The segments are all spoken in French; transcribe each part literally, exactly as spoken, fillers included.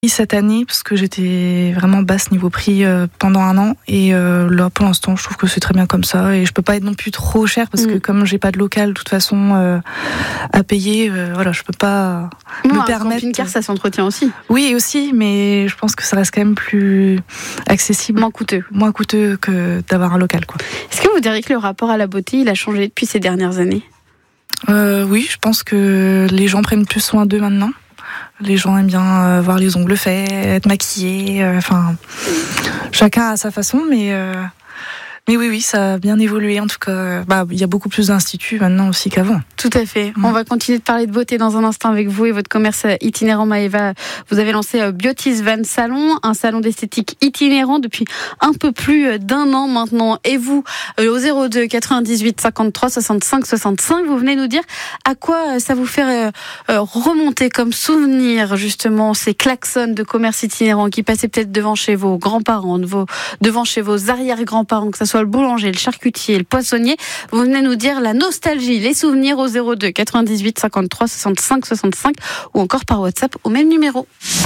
Cette année, parce que j'étais vraiment basse niveau prix euh, pendant un an, et euh, là pour l'instant je trouve que c'est très bien comme ça, et je peux pas être non plus trop cher parce mmh. que comme j'ai pas de local de toute façon euh, à payer, euh, voilà, je peux pas non, me un permettre. Camping-car, ça s'entretient aussi. Oui aussi, mais je pense que ça reste quand même plus accessible, moins coûteux, moins coûteux que d'avoir un local, quoi. Est-ce que vous diriez que le rapport à la beauté il a changé depuis ces dernières années? euh, Oui, je pense que les gens prennent plus soin d'eux maintenant. Les gens aiment bien euh, voir les ongles faits, être maquillés, enfin, euh, chacun à sa façon, mais, euh, mais oui, oui, ça a bien évolué en tout cas. Bah, il y a beaucoup plus d'instituts maintenant aussi qu'avant. Tout à fait. Mmh. On va continuer de parler de beauté dans un instant avec vous et votre commerce itinérant Maëva. Vous avez lancé Beauty's Van Salon, un salon d'esthétique itinérant depuis un peu plus d'un an maintenant. Et vous, au zéro deux quatre-vingt-dix-huit cinquante-trois soixante-cinq soixante-cinq, vous venez nous dire à quoi ça vous fait remonter comme souvenir justement ces klaxons de commerce itinérant qui passaient peut-être devant chez vos grands-parents, devant chez vos arrière-grands-parents, que ce soit le boulanger, le charcutier, le poissonnier. Vous venez nous dire la nostalgie, les souvenirs au zéro deux quatre-vingt-dix-huit cinquante-trois soixante-cinq soixante-cinq ou encore par WhatsApp au même numéro.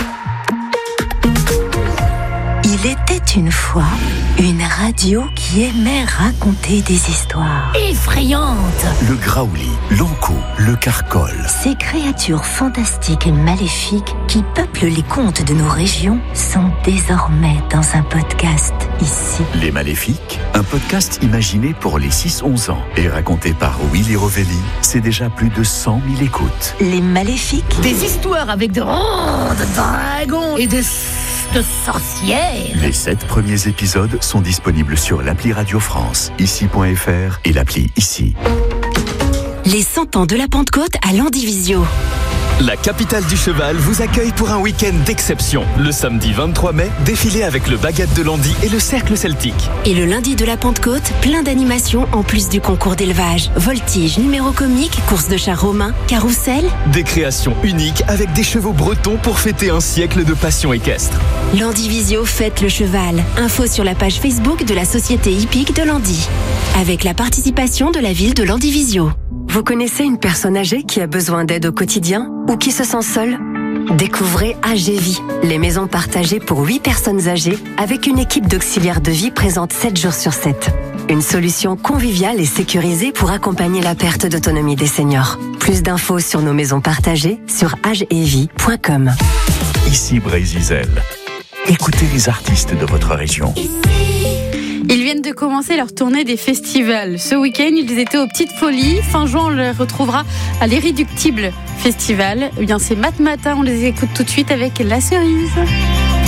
Il était une fois une radio qui aimait raconter des histoires effrayantes. Le graouli, l'ankou, le carcol. Ces créatures fantastiques et maléfiques qui peuplent les contes de nos régions sont désormais dans un podcast ici. Les Maléfiques, un podcast imaginé pour les six onze ans et raconté par Willy Rovelli. C'est déjà plus de cent mille écoutes. Les Maléfiques. Des histoires avec de, oh, de dragons et de... de sorcières. Les sept premiers épisodes sont disponibles sur l'appli Radio France, ici point f r et l'appli Ici. Les cent ans de la Pentecôte à Landivisio. La capitale du cheval vous accueille pour un week-end d'exception. Le samedi vingt-trois mai, défilé avec le Baguette de Landy et le Cercle Celtique. Et le lundi de la Pentecôte, plein d'animations en plus du concours d'élevage. Voltige, numéro comique, course de chars romains, carrousel. Des créations uniques avec des chevaux bretons pour fêter un siècle de passion équestre. Landivisio fête le cheval. Info sur la page Facebook de la Société hippique de Landy. Avec la participation de la ville de Landivisio. Vous connaissez une personne âgée qui a besoin d'aide au quotidien ou qui se sent seule? Découvrez A G Vie, les maisons partagées pour huit personnes âgées avec une équipe d'auxiliaires de vie présente sept jours sur sept. Une solution conviviale et sécurisée pour accompagner la perte d'autonomie des seniors. Plus d'infos sur nos maisons partagées sur age et vie point com. Ici Brézizel. Écoutez les artistes de votre région. Ils viennent de commencer leur tournée des festivals. Ce week-end, ils étaient aux Petites Folies. Fin juin, on les retrouvera à l'Irréductible Festival. Eh bien, c'est Mat Matin, on les écoute tout de suite avec La Cerise.